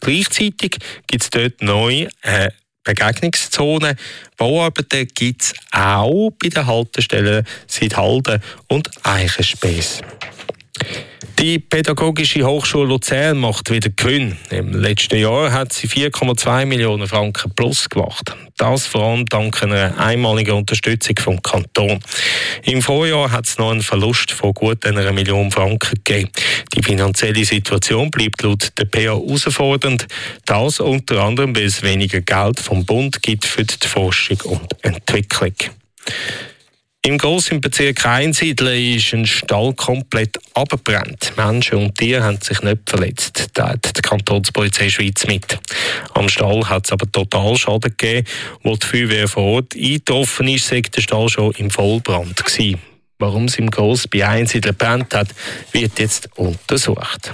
Gleichzeitig gibt es dort neue Begegnungszonen. Bauarbeiten gibt es auch bei den Haltestellen Siedhalden und Eichenspäß. Die Pädagogische Hochschule Luzern macht wieder Gewinn. Im letzten Jahr hat sie 4,2 Millionen Franken plus gemacht. Das vor allem dank einer einmaligen Unterstützung vom Kanton. Im Vorjahr hat es noch einen Verlust von gut 1 Million Franken gegeben. Die finanzielle Situation bleibt laut der PH herausfordernd. Das unter anderem, weil es weniger Geld vom Bund gibt für die Forschung und Entwicklung. Im grossen Bezirk Einsiedeln ist ein Stall komplett abgebrannt. Menschen und Tiere haben sich nicht verletzt, teilt die Kantonspolizei Schweiz mit. Am Stall hat es aber Totalschaden gegeben. Wo die Feuerwehr vor Ort eingetroffen ist, sei der Stall schon im Vollbrand gewesen. Warum es im Gross bei Einsiedeln gebrannt hat, wird jetzt untersucht.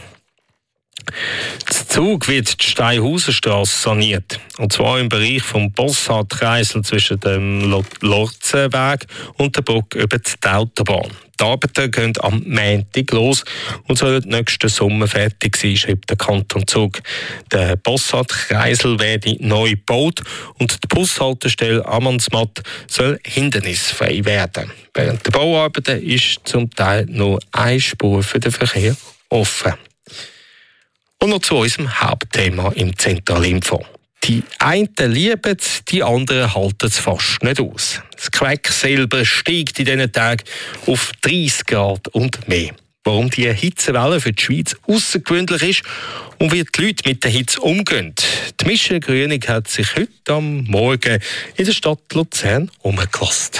In Zug wird die Steinhausenstrasse saniert. Und zwar im Bereich vom Bossard-Kreisel zwischen dem Lorzenweg und der Brücke über die Autobahn. Die Arbeiten gehen am Montag los und sollen nächsten Sommer fertig sein, schreibt der Kanton Zug. Der Bossard-Kreisel werde neu gebaut und die Bushaltestelle Amannsmatt soll hindernisfrei werden. Während der Bauarbeiten ist zum Teil nur eine Spur für den Verkehr offen. Und noch zu unserem Hauptthema im Zentralinfo. Die einen lieben es, die anderen halten es fast nicht aus. Das Quecksilber steigt in diesen Tagen auf 30 Grad und mehr. Warum die Hitzewelle für die Schweiz außergewöhnlich ist und wie die Leute mit der Hitze umgehen. Die Michelle Grünig hat sich heute am Morgen in der Stadt Luzern umgelassen.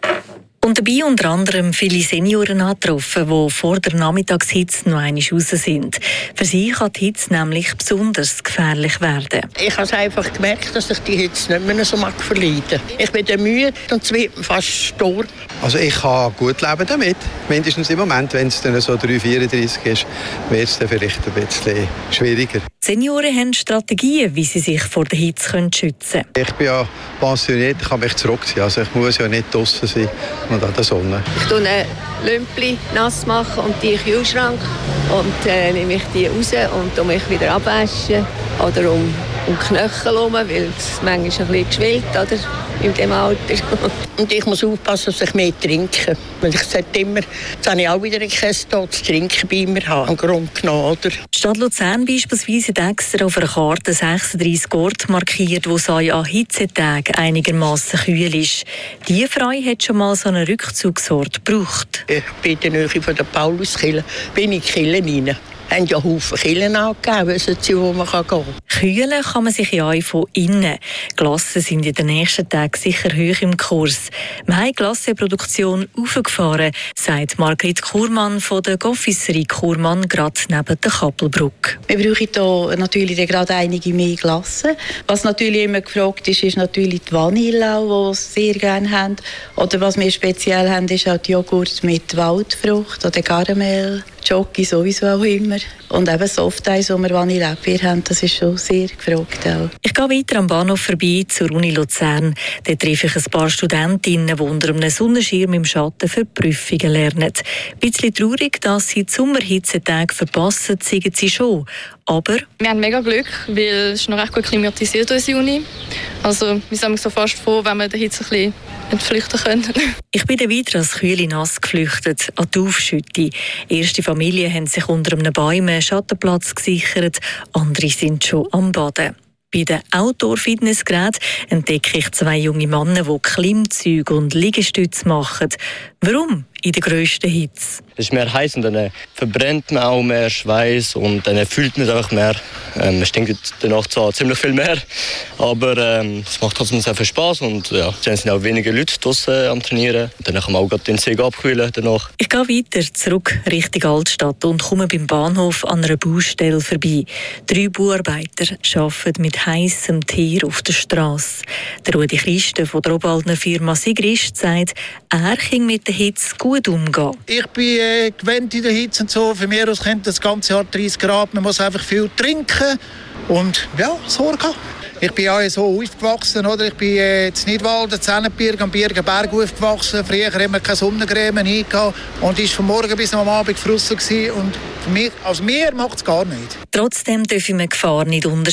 Und dabei unter anderem viele Senioren angetroffen, die vor der Nachmittagshitze noch einmal raus sind. Für sie kann die Hitze nämlich besonders gefährlich werden. Ich habe einfach gemerkt, dass ich die Hitze nicht mehr so verleiden mag. Ich bin dann müde und es wird fast stur. Also ich kann gut leben damit. Mindestens im Moment, wenn es dann so 3,34 ist, wird es dann vielleicht ein bisschen schwieriger. Die Senioren haben Strategien, wie sie sich vor der Hitze schützen können. Ich bin ja pensioniert, ich kann mich zurückziehen. Also ich muss ja nicht draussen sein und an der Sonne. Ich tue ein Lümpli nass machen und die in den Kühlschrank und nehme ich die raus und mich wieder abwaschen oder um die Knöchel herum, weil es manchmal ein bisschen geschwillt, oder? In diesem Alter. Und ich muss aufpassen, dass ich mehr trinke. Weil ich sollte immer, jetzt habe ich auch wieder ein Käse zu trinken bei mir haben, im Grunde genommen, oder? Die Stadt Luzern beispielsweise hat extra auf einer Karte 36 Orte markiert, wo es an Hitzetagen einigermaßen kühl ist. Die Frau hat schon mal so einen Rückzugsort gebraucht. Ich bin in der Nähe von der Pauluskirche, bin in die Kirche rein. Haben ja Haufen Kirchen angegeben, wissen Sie, wo man gehen kann. Kühlen kann man sich ja auch von innen. Glassen sind in den nächsten Tagen sicher hoch im Kurs. Wir haben die Glassenproduktion aufgefahren, sagt Margrit Kurmann von der Confiserie Kurmann, gerade neben der Kappelbrücke. Wir brauchen hier natürlich gerade einige mehr Glassen. Was natürlich immer gefragt ist, ist natürlich die Vanille, die sie sehr gerne haben. Oder was wir speziell haben, ist auch die Joghurt mit Waldfrucht oder Karamell. Jockey sowieso auch immer. Und eben Softeis, wo wir Vanillebier haben, das ist schon sehr gefragt auch. Ich gehe weiter am Bahnhof vorbei zur Uni Luzern. Dort treffe ich ein paar Studentinnen, die unter einem Sonnenschirm im Schatten für Prüfungen lernen. Ein bisschen traurig, dass sie die Sommerhitzetage verpassen, sagen sie schon. Aber wir haben mega Glück, weil es ist noch recht gut klimatisiert, unsere Uni. Also wir sind so fast froh, wenn wir der Hitze ein bisschen entflüchten können. Ich bin dann weiter als kühle Nass geflüchtet, an die Aufschütte. Erste Familien haben sich unter einem Baum einen Schattenplatz gesichert, andere sind schon am Baden. Bei den Outdoor-Fitnessgeräten entdecke ich 2 junge Männer, die Klimmzüge und Liegestütze machen. Warum in der grössten Hitze? Es ist mehr heiß und dann verbrennt man auch mehr Schweiß und dann fühlt man auch mehr. Es stinkt danach zwar ziemlich viel mehr, aber es macht trotzdem sehr viel Spaß und ja, dann sind auch weniger Leute draussen am Trainieren. Dann kann man auch den See abkühlen danach. Ich gehe weiter zurück Richtung Altstadt und komme beim Bahnhof an einer Baustelle vorbei. 3 Bauarbeiter arbeiten mit heissem Tier auf der Strasse. Der Rudi Christen von der Obwaldner Firma Sigrist sagt, er kann mit der Hitze gut umgehen. Ich bin gewöhnt in der Hitze und so. Für mich kennt das ganze Jahr 30 Grad. Man muss einfach viel trinken und ja, Sorge haben. Ich bin ja so aufgewachsen, oder? Ich bin in Nidwalden, Zennenberg, am Birgenberg aufgewachsen. Früher haben wir keine Sonnencreme hingehabt und ist von morgen bis am Abend gefrossen gewesen. Und für mich, also mir macht es gar nicht. Trotzdem dürfen wir die Gefahr nicht unterschätzen.